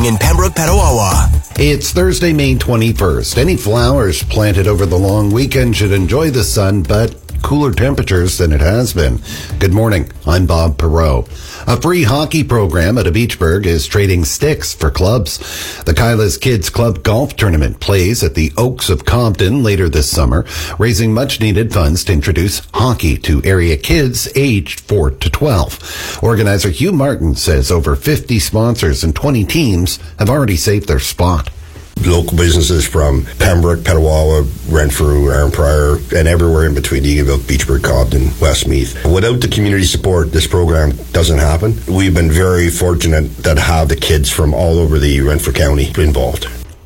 in Pembroke, Petawawa. It's Thursday, May 21st. Any flowers planted over the long weekend should enjoy the sun, but cooler temperatures than it has been. Good morning. I'm Bob Perot. A free hockey program at Beachburg is trading sticks for clubs. The Kyla's Kids Club Golf Tournament plays at the Oaks of Compton later this summer, raising much-needed funds to introduce hockey to area kids aged 4 to 12. Organizer Hugh Martin says over 50 sponsors and 20 teams have already saved their spot. Local businesses from Pembroke, Petawawa, Renfrew, Arnprior, and everywhere in between, Eganville, Beachburg, Compton, Westmeath. Without the community support, this program doesn't happen. We've been very fortunate that have the kids from all over the Renfrew County involved.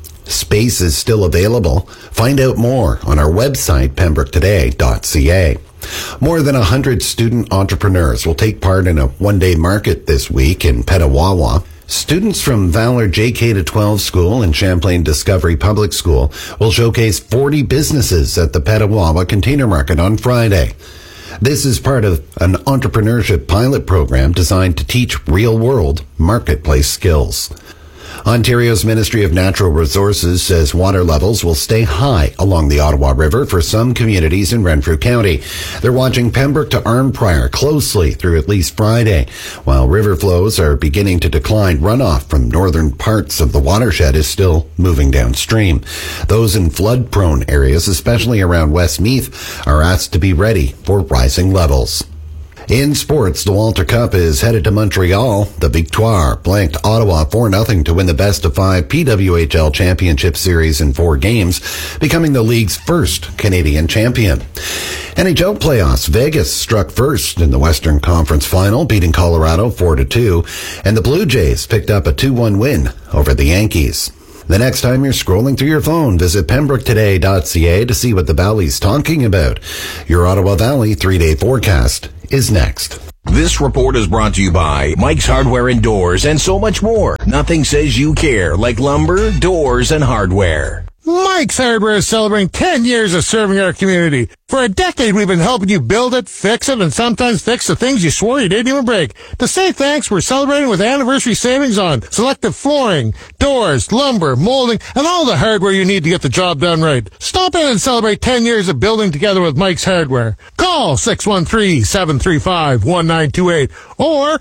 Space is still available. Find out more on our website, pembroketoday.ca. More than 100 student entrepreneurs will take part in a one-day market this week in Petawawa. Students from Valor JK-12 School and Champlain Discovery Public School will showcase 40 businesses at the Petawawa Container Market on Friday. This is part of an entrepreneurship pilot program designed to teach real-world marketplace skills. Ontario's Ministry of Natural Resources says water levels will stay high along the Ottawa River for some communities in Renfrew County. They're watching Pembroke to Arnprior closely through at least Friday. While river flows are beginning to decline, runoff from northern parts of the watershed is still moving downstream. Those in flood-prone areas, especially around Westmeath, are asked to be ready for rising levels. In sports, the Walter Cup is headed to Montreal. The Victoire blanked Ottawa 4-0 to win the best-of-5 PWHL Championship Series in 4 games, becoming the league's first Canadian champion. NHL playoffs. Vegas struck first in the Western Conference Final, beating Colorado 4-2, and the Blue Jays picked up a 2-1 win over the Yankees. The next time you're scrolling through your phone, visit pembroketoday.ca to see what the Valley's talking about. Your Ottawa Valley 3-day forecast is next. This report is brought to you by Mike's Hardware and Doors and so much more. Nothing says you care like lumber, doors, and hardware. Mike's Hardware is celebrating 10 years of serving our community. For a decade, we've been helping you build it, fix it, and sometimes fix the things you swore you didn't even break. To say thanks, we're celebrating with anniversary savings on selective flooring, doors, lumber, molding, and all the hardware you need to get the job done right. Stop in and celebrate 10 years of building together with Mike's Hardware. Call 613-735-1928 or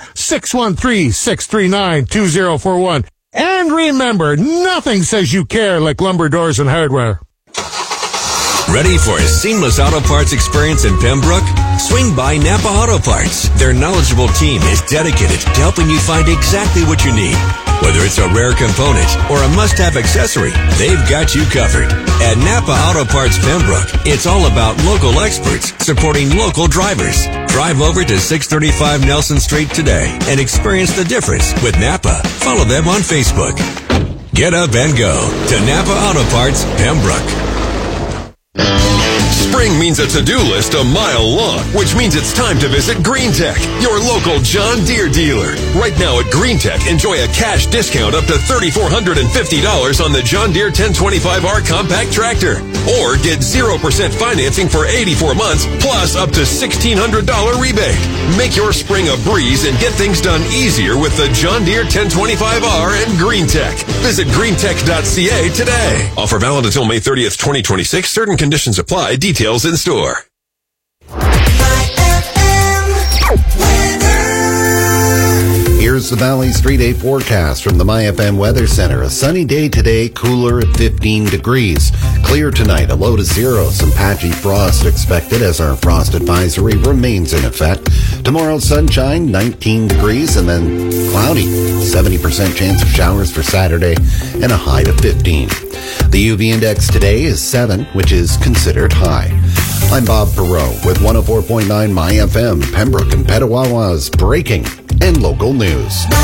613-639-2041. And remember, nothing says you care like lumber, doors, and hardware. Ready for a seamless auto parts experience in Pembroke? Swing by Napa Auto Parts. Their knowledgeable team is dedicated to helping you find exactly what you need. Whether it's a rare component or a must-have accessory, they've got you covered. At Napa Auto Parts Pembroke, it's all about local experts supporting local drivers. Drive over to 635 Nelson Street today and experience the difference with Napa. Follow them on Facebook. Get up and go to Napa Auto Parts Pembroke. Spring means a to-do list a mile long, which means it's time to visit GreenTech, your local John Deere dealer. Right now at GreenTech, enjoy a cash discount up to $3,450 on the John Deere 1025R compact tractor. Or get 0% financing for 84 months, plus up to $1,600 rebate. Make your spring a breeze and get things done easier with the John Deere 1025R and GreenTech. Visit greentech.ca today. Offer valid until May 30th, 2026. Certain conditions apply. Details in store. Here's the Valley's 3-day forecast from the MyFM Weather Center. A sunny day today, cooler at 15 degrees. Clear tonight, a low to 0. Some patchy frost expected as our frost advisory remains in effect. Tomorrow, sunshine, 19 degrees, and then cloudy. 70% chance of showers for Saturday and a high to 15. The UV index today is 7, which is considered high. I'm Bob Perot with 104.9 MyFM, Pembroke and Petawawa's breaking and local news.